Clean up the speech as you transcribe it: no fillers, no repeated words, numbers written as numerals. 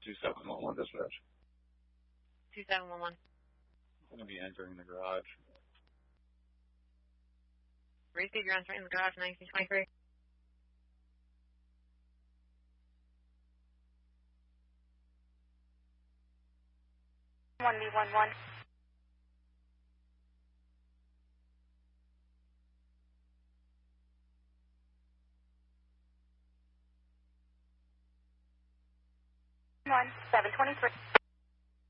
2711 dispatch. 2711. I'm going to be entering the garage. Receive your entering the garage, 1923. One B11. One 723.